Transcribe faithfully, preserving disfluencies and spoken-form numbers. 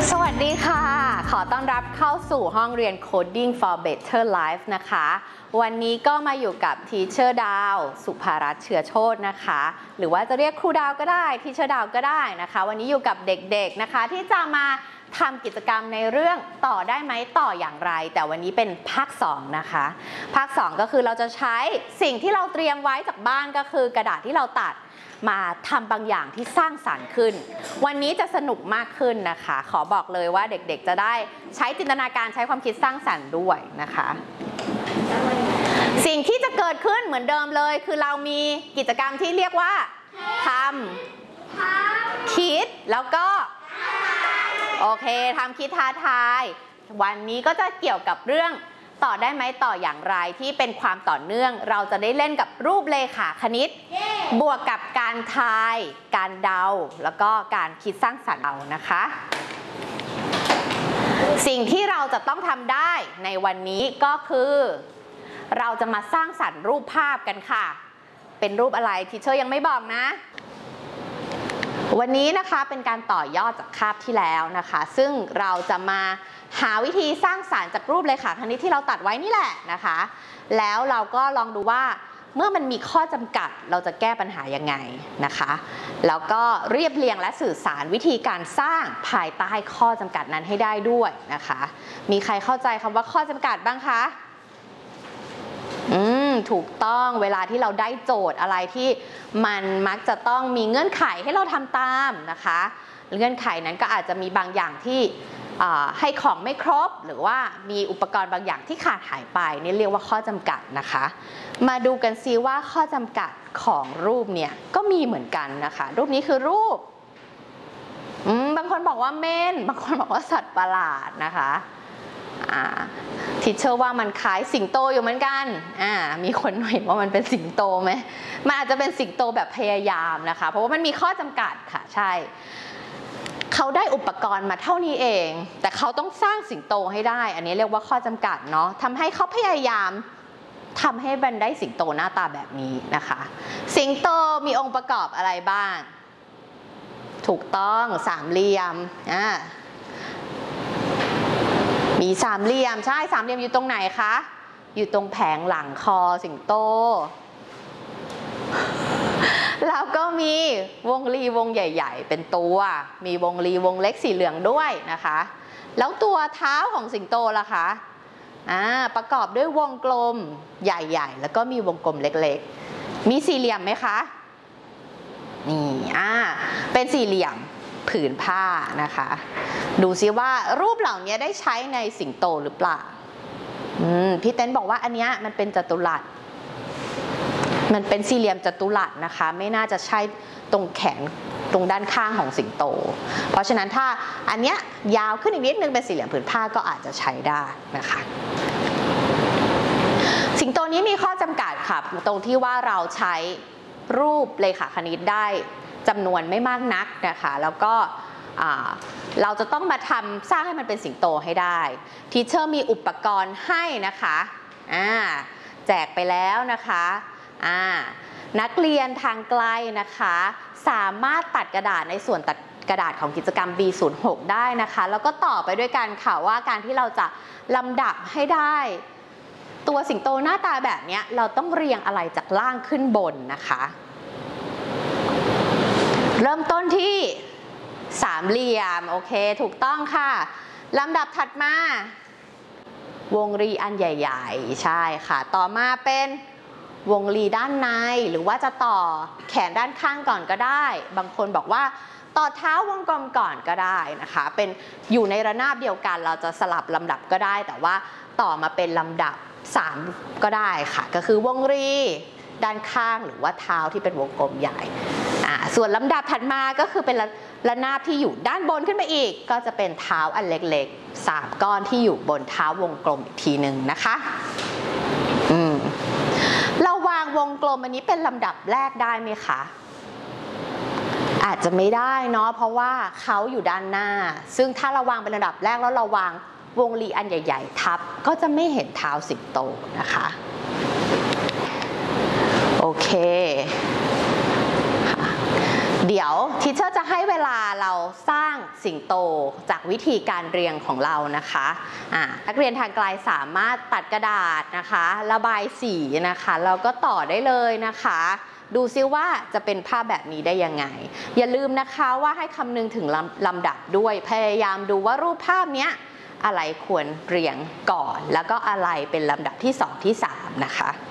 สวัสดีค่ะขอต้อนรับเข้าสู่ห้องเรียน Coding for Better Life นะคะวันนี้ก็มาอยู่กับ Teacher ดาวสุภารัตน์เชื้อโชตินะคะหรือว่าจะเรียกครูดาวก็ได้ Teacher ดาวก็ได้นะคะวันนี้อยู่กับเด็กๆนะคะที่จะมาทำกิจกรรมในเรื่องต่อได้ไหมต่ออย่างไรแต่วันนี้เป็นภาคสองนะคะภาคสองก็คือเราจะใช้สิ่งที่เราเตรียมไว้จากบ้านก็คือกระดาษที่เราตัดมาทำบางอย่างที่สร้างสรรค์ขึ้นวันนี้จะสนุกมากขึ้นนะคะขอบอกเลยว่าเด็กๆจะได้ใช้จินตนาการใช้ความคิดสร้างสรรค์ด้วยนะคะสิ่งที่จะเกิดขึ้นเหมือนเดิมเลยคือเรามีกิจกรรมที่เรียกว่าทำคิดแล้วก็โอเคทำคิดท้าทายวันนี้ก็จะเกี่ยวกับเรื่องต่อได้ไหมต่ออย่างไรที่เป็นความต่อเนื่องเราจะได้เล่นกับรูปเลขาคณิต yeah. บวกกับการทายการเดาแล้วก็การคิดสร้างสรรค์เอานะคะสิ่งที่เราจะต้องทำได้ในวันนี้ก็คือเราจะมาสร้างสรรค์รูปภาพกันค่ะเป็นรูปอะไรทีเชอร์ยังไม่บอกนะวันนี้นะคะเป็นการต่อยอดจากคาบที่แล้วนะคะซึ่งเราจะมาหาวิธีสร้างสรรค์จากรูปเลขาคณิตที่เราตัดไว้นี่แหละนะคะแล้วเราก็ลองดูว่าเมื่อมันมีข้อจำกัดเราจะแก้ปัญหายังไงนะคะแล้วก็เรียบเรียงและสื่อสารวิธีการสร้างภายใต้ข้อจำกัดนั้นให้ได้ด้วยนะคะมีใครเข้าใจคำว่าข้อจำกัดบ้างคะอืมถูกต้องเวลาที่เราได้โจทย์อะไรที่มันมักจะต้องมีเงื่อนไขให้เราทำตามนะคะเงื่อนไขนั้นก็อาจจะมีบางอย่างที่ให้ของไม่ครบหรือว่ามีอุปกรณ์บางอย่างที่ขาดหายไปนี่เรียกว่าข้อจำกัดนะคะมาดูกันซิว่าข้อจำกัดของรูปเนี่ยก็มีเหมือนกันนะคะรูปนี้คือรูปอืมบางคนบอกว่าเม่นบางคนบอกว่าสัตว์ประหลาดนะคะอ่าทิเชอร์ว่ามันคล้ายสิงโตอยู่เหมือนกันอ่ามีคนเห็นว่ามันเป็นสิงโตไหมมันอาจจะเป็นสิงโตแบบพยายามนะคะเพราะว่ามันมีข้อจำกัดค่ะใช่เขาได้อุปกรณ์มาเท่านี้เองแต่เขาต้องสร้างสิงโตให้ได้อันนี้เรียกว่าข้อจำกัดเนาะทำให้เขาพยายามทำให้มันได้สิงโตหน้าตาแบบนี้นะคะสิงโตมีองค์ประกอบอะไรบ้างถูกต้องสามเหลี่ยมอ่ามีสามเหลี่ยมใช่สามเหลี่ยมอยู่ตรงไหนคะอยู่ตรงแผงหลังคอสิงโตแล้วก็มีวงรีวงใหญ่ๆเป็นตัวมีวงรีวงเล็กสีเหลืองด้วยนะคะแล้วตัวเท้าของสิงโตล่ะคะอ่าประกอบด้วยวงกลมใหญ่ๆแล้วก็มีวงกลมเล็กๆมีสี่เหลี่ยมไหมคะนี่อ่าเป็นสี่เหลี่ยมผืนผ้านะคะดูซิว่ารูปเหล่านี้ได้ใช้ในสิงโตหรือเปล่าอืมพี่เต้นบอกว่าอันนี้มันเป็นจัตุรัสมันเป็นสี่เหลี่ยมจัตุรัสนะคะไม่น่าจะใช่ตรงแขนตรงด้านข้างของสิงโตเพราะฉะนั้นถ้าอันเนี้ยยาวขึ้นอีกนิดนึงเป็นสี่เหลี่ยมผืนผ้าก็อาจจะใช้ได้นะคะสิงโตนี้มีข้อจำกัดค่ะตรงที่ว่าเราใช้รูปเลขาคณิตได้จำนวนไม่มากนักนะคะแล้วก็เราจะต้องมาทำสร้างให้มันเป็นสิงโตให้ได้ทีเชอร์มีอุปกรณ์ให้นะคะแจกไปแล้วนะคะนักเรียนทางไกลนะคะสามารถตัดกระดาษในส่วนตัดกระดาษของกิจกรรม บี ศูนย์ หก ได้นะคะแล้วก็ต่อไปด้วยกันค่ะว่าการที่เราจะลำดับให้ได้ตัวสิงโตหน้าตาแบบนี้เราต้องเรียงอะไรจากล่างขึ้นบนนะคะเริ่มต้นที่สามเหลี่ยมโอเคถูกต้องค่ะลำดับถัดมาวงรีอันใหญ่ๆใช่ค่ะต่อมาเป็นวงรีด้านในหรือว่าจะต่อแขนด้านข้างก่อนก็ได้บางคนบอกว่าต่อเท้าวงกลมก่อนก็ได้นะคะเป็นอยู่ในระนาบเดียวกันเราจะสลับลำดับก็ได้แต่ว่าต่อมาเป็นลำดับสามก็ได้ค่ะก็คือวงรีด้านข้างหรือว่าเท้าที่เป็นวงกลมใหญ่อ่าส่วนลำดับถัดมาก็คือเป็นระนาบที่อยู่ด้านบนขึ้นไปอีกก็จะเป็นเท้าอันเล็กๆสามก้อนที่อยู่บนเท้าวงกลมอีกทีหนึ่งนะคะอืมเราวางวงกลมอันนี้เป็นลำดับแรกได้ไหมคะอาจจะไม่ได้เนาะเพราะว่าเขาอยู่ด้านหน้าซึ่งถ้าเราวางเป็นลำดับแรกแล้วเราวางวงรีอันใหญ่ๆทับก็จะไม่เห็นเท้าสิงโตนะคะโอเคเดี๋ยวทีเชอร์จะให้เวลาเราสร้างสิงโตจากวิธีการเรียงของเรานะคะอ่านักเรียนทางไกลสามารถตัดกระดาษนะคะระบายสีนะคะแล้วก็ต่อได้เลยนะคะดูซิว่าจะเป็นภาพแบบนี้ได้ยังไงอย่าลืมนะคะว่าให้คำนึงถึงลำลำดับด้วยพยายามดูว่ารูปภาพเนี้ยอะไรควรเรียงก่อนแล้วก็อะไรเป็นลำดับที่สองที่สามนะคะ